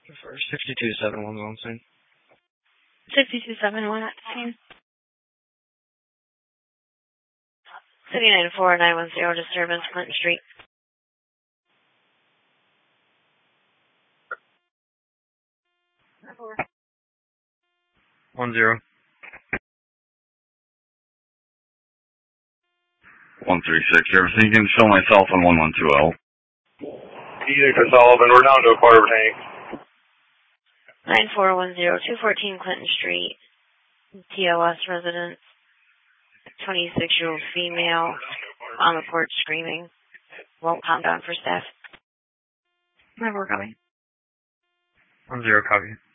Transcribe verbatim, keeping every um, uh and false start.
For sixty-two seven one one scene. sixty-two seven one at the scene. City nine four nine one zero disturbance, Clinton Street. One zero. One three six. Everything can show myself on one one two L. Easy for Sullivan. We're down to a quarter of a tank. Nine four one zero two fourteen Clinton Street. T O S residence. Twenty-six year old female on the porch screaming. Won't calm down for staff. Never coming. One zero copy.